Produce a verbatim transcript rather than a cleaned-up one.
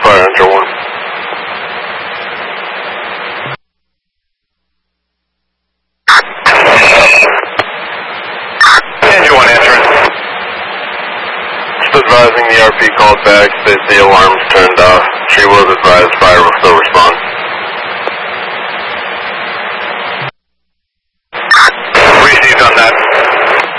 Fire Hunter one. Engine one answering. Just advising the R P called back, states the alarm's turned off. She was advised fire will still respond.